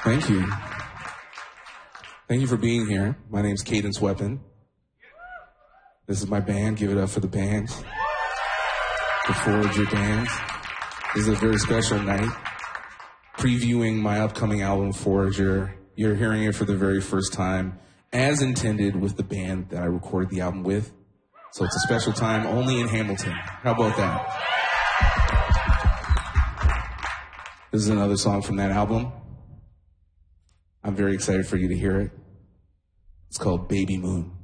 Thank you. Thank you for being here. My name's Cadence Weapon. This is my band. Give it up for the band. The Forager Band. This is a very special night. Previewing my upcoming album, Forager. You're hearing it for the very first time, as intended with the band that I recorded the album with. So it's a special time only in Hamilton. How about that? This is another song from that album. I'm very excited for you to hear it. It's called Baby Moon.